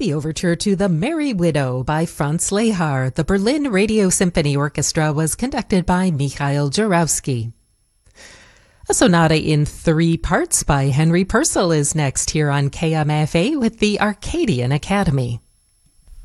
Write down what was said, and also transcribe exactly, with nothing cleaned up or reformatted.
The overture to The Merry Widow by Franz Lehár. The Berlin Radio Symphony Orchestra was conducted by Mikhail Jurowski. A sonata in three parts by Henry Purcell is next here on K M F A with the Arcadian Academy.